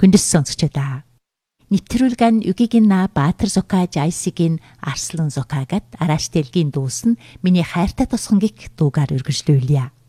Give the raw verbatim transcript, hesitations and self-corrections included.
хүндэс сонсогчдаа. Нэвтрүүлгэн үгигийн на Баатар Зука Жайсигийн Арслан Зукагат арааш дэлгийн дүүс нь миний хайртай тосгонгик дуугаар үргэлжлүүлье.